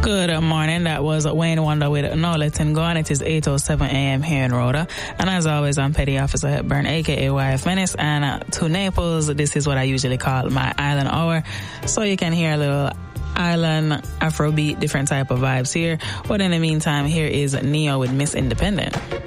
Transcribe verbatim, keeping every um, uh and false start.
Good morning. That was Wayne Wonder with No Letting Go, and it is eight oh seven a.m. here in Rhoda. And as always, I'm Petty Officer Hepburn, a k a. Y F Menace. And uh, to Naples, this is what I usually call my island hour. So you can hear a little island, Afrobeat, different type of vibes here. But in the meantime, here is Neo with Miss Independent.